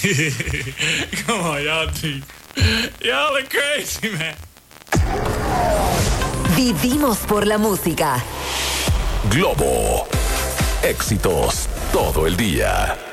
Come on, y'all deep. Y'all are crazy, man. Vivimos por la música. Globo. Éxitos todo el día.